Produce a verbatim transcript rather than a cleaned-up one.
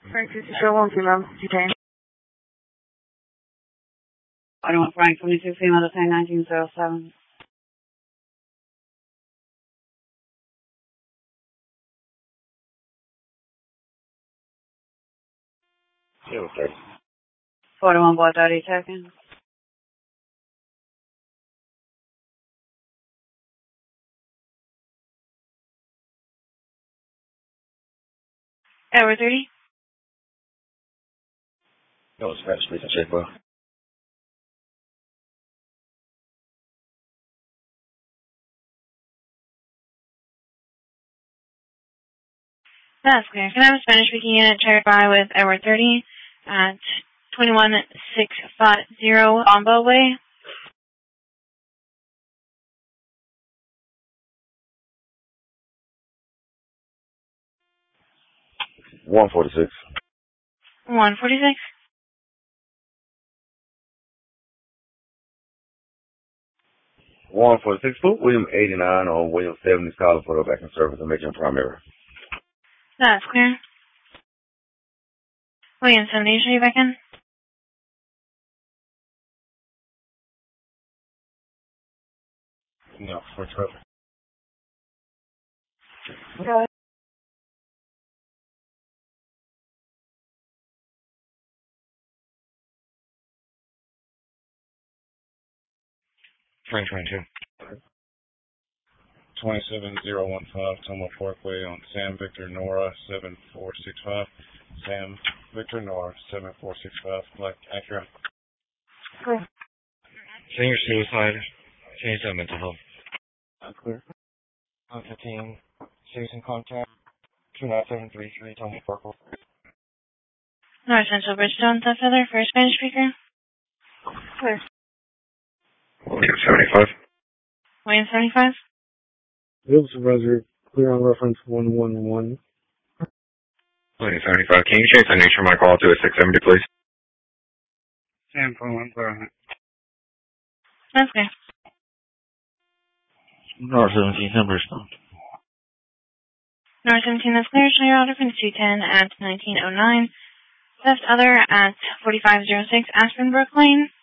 Frank, this is Cheryl Kilo, detained. I don't want Frank, twenty-two female, detained nineteen oh seven. zero thirty. forty-one boy thirty seconds. Edward thirty. No, it's Spanish, please, check, bro. That's clear. Can I have a Spanish speaking unit chaired by with Edward thirty at twenty-one six fifty Ombo Way? one forty-six. one forty-six. one forty-six, foot William eighty-nine on William seventy, calling for the back in service and making primary. That's clear. William seventy, should you back in? No, for twelve. Go. Frank twenty-two. twenty-seven oh fifteen, Tomo Parkway on Sam Victor Nora seven four six five. Sam Victor Nora seven four six five. Like, accurate. Clear. Senior suicide. Change that mental health. That's clear. one fifteen. Citizen contact. two nine seven three three, Tomo Parkway. North Central Bridgestone, Tough Feather for a Spanish speaker. Clear. William seventy-five. William seventy-five. Bill Supervisor, clear on reference one one one. William seventy-five. Can you change the nature of my call to a six seventy, please? Sam phone one, clear on it. That's clear. North seventeen, Bridgestone. North seventeen, that's clear. Show your order for two ten at nineteen oh nine. Theft other at forty-five oh six Aspenbrook Lane.